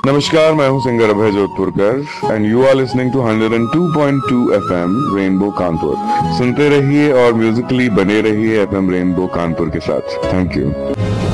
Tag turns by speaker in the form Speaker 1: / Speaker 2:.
Speaker 1: नमस्कार, मैं हूं singer Abhay जोधपुरकर and you are listening to 102.2 FM rainbow Kanpur. सुनते रहिए और म्यूजिकली बने रहिए एफएम रेनबो कानपुर के साथ। Thank you.